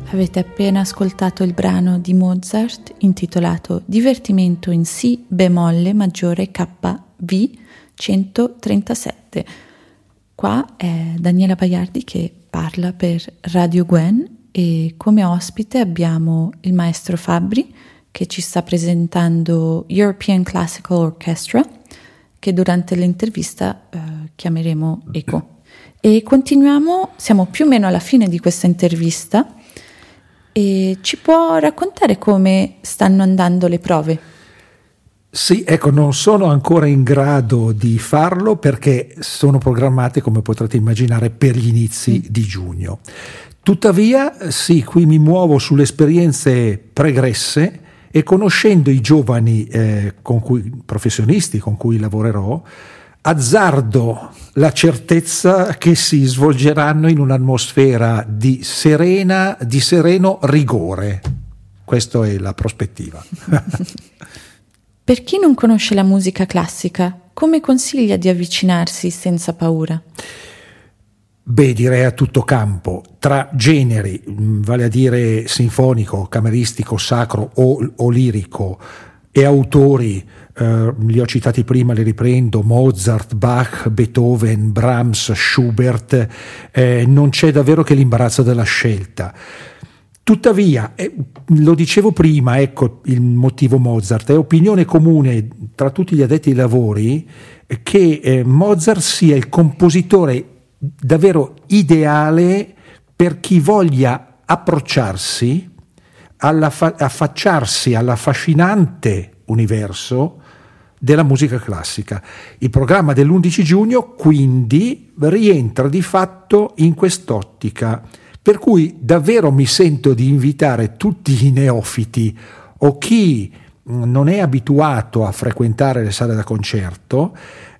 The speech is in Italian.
Avete appena ascoltato il brano di Mozart intitolato Divertimento in Si bemolle maggiore KV 137. Qua è Daniela Baiardi che parla per Radio Gwen e come ospite abbiamo il maestro Fabbri che ci sta presentando European Classical Orchestra, che durante l'intervista chiameremo ECO. E continuiamo, siamo più o meno alla fine di questa intervista. E ci può raccontare come stanno andando le prove? Sì, ecco, non sono ancora in grado di farlo perché sono programmate, come potrete immaginare, per gli inizi di giugno. Tuttavia, sì, qui mi muovo sulle esperienze pregresse e conoscendo i giovani professionisti con cui lavorerò, azzardo la certezza che si svolgeranno in un'atmosfera di sereno rigore. Questa è la prospettiva. Per chi non conosce la musica classica, come consiglia di avvicinarsi senza paura? Beh, direi a tutto campo, tra generi, vale a dire sinfonico, cameristico, sacro o lirico, e autori, li ho citati prima, li riprendo: Mozart, Bach, Beethoven, Brahms, Schubert, non c'è davvero che l'imbarazzo della scelta. Tuttavia, lo dicevo prima, ecco il motivo Mozart, è opinione comune tra tutti gli addetti ai lavori che Mozart sia il compositore davvero ideale per chi voglia approcciarsi, affacciarsi all'affascinante universo della musica classica. Il programma dell'11 giugno quindi rientra di fatto in quest'ottica, per cui davvero mi sento di invitare tutti i neofiti o chi non è abituato a frequentare le sale da concerto